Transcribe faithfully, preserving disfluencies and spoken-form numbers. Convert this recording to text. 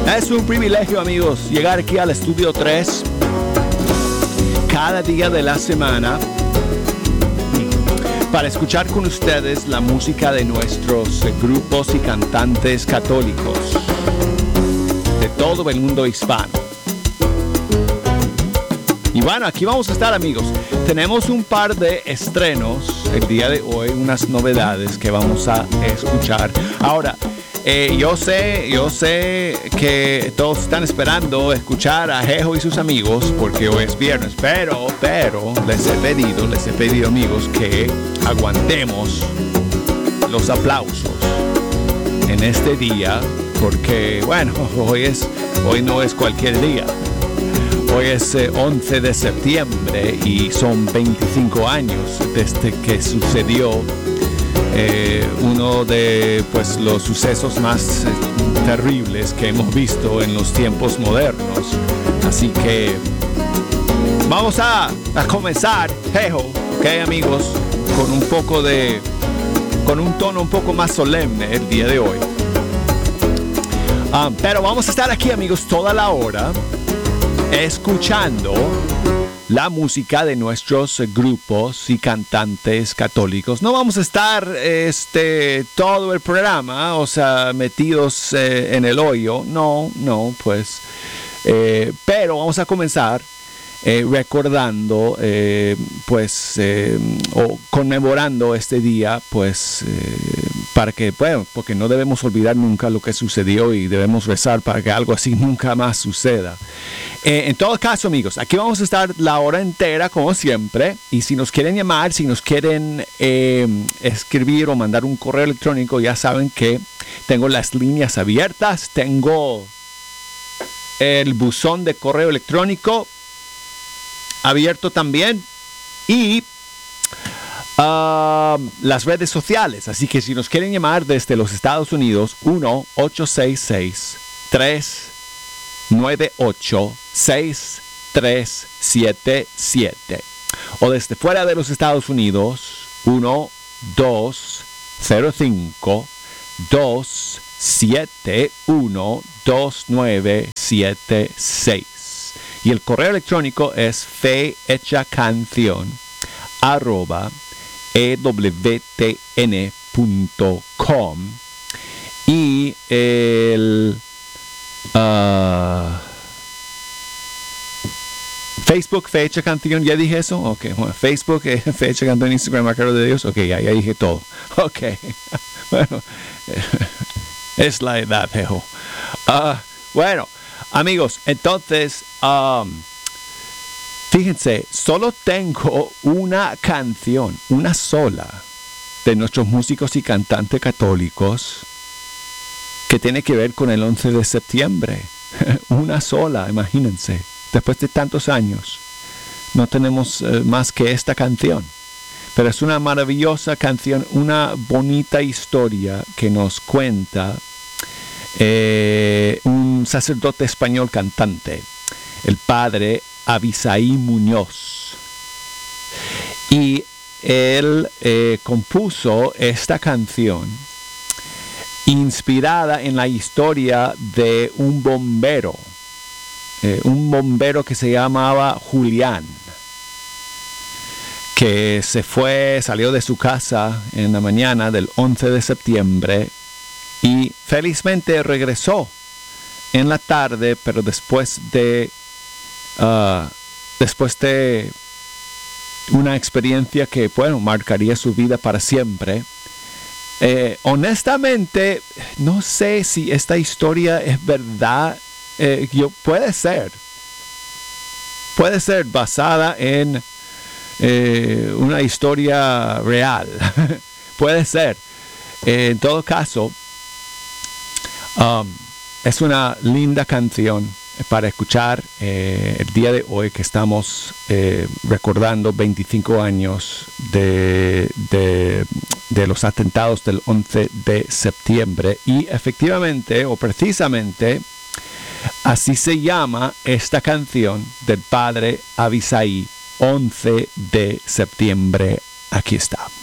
Es un privilegio, amigos, llegar aquí al Estudio tres cada día de la semana para escuchar con ustedes la música de nuestros grupos y cantantes católicos de todo el mundo hispano. Y bueno, aquí vamos a estar, amigos. Tenemos un par de estrenos el día de hoy, unas novedades que vamos a escuchar. Ahora, Eh, yo sé, yo sé que todos están esperando escuchar a Jejo y sus amigos porque hoy es viernes, pero, pero les he pedido, les he pedido, amigos, que aguantemos los aplausos en este día porque, bueno, hoy es, hoy no es cualquier día. Hoy es eh, once de septiembre y son veinticinco años desde que sucedió Eh, uno de pues, los sucesos más eh, terribles que hemos visto en los tiempos modernos. Así que vamos a, a comenzar, Jejo, ok, amigos, con un poco de, con un tono un poco más solemne el día de hoy. Um, pero vamos a estar aquí, amigos, toda la hora escuchando la música de nuestros grupos y cantantes católicos. No vamos a estar este, todo el programa, o sea, metidos eh, en el hoyo. No, no, pues. Eh, pero vamos a comenzar eh, recordando, eh, pues, eh, o conmemorando este día, pues, eh, para que, bueno, porque no debemos olvidar nunca lo que sucedió y debemos rezar para que algo así nunca más suceda. Eh, en todo caso, amigos, aquí vamos a estar la hora entera, como siempre. Y si nos quieren llamar, si nos quieren eh, escribir o mandar un correo electrónico, ya saben que tengo las líneas abiertas. Tengo el buzón de correo electrónico abierto también. Y uh, las redes sociales. Así que si nos quieren llamar desde los Estados Unidos, uno ocho seis seis, tres nueve ocho, seis tres siete siete. O desde fuera de los Estados Unidos, uno dos cero cinco, dos siete uno, dos nueve siete seis. Y el correo electrónico es fehechacanción arroba ewtn punto com. Y el Uh, Facebook, Fecha Canción, ¿ya dije eso? Ok, bueno, Facebook, eh, Fecha Canción, Instagram, Arcaro de Dios. Ok, ya, ya dije todo. Ok, bueno, es la edad, Jejo. Uh, bueno, amigos, entonces, um, fíjense, solo tengo una canción, una sola, de nuestros músicos y cantantes católicos que tiene que ver con el once de septiembre. Una sola, imagínense. Después de tantos años, no tenemos eh, más que esta canción. Pero es una maravillosa canción, una bonita historia que nos cuenta eh, un sacerdote español cantante, el padre Abisaí Muñoz. Y él eh, compuso esta canción inspirada en la historia de un bombero, eh, un bombero que se llamaba Julián, que se fue, salió de su casa en la mañana del once de septiembre y felizmente regresó en la tarde, pero después de, uh, después de una experiencia que, bueno, marcaría su vida para siempre. Eh, honestamente, no sé si esta historia es verdad. Eh, yo, puede ser. Puede ser basada en eh, una historia real. Puede ser. Eh, en todo caso, um, es una linda canción para escuchar eh, el día de hoy que estamos eh, recordando veinticinco años de, de, de los atentados del once de septiembre. Y efectivamente, o precisamente, así se llama esta canción del padre Abisaí, once de septiembre. Aquí está.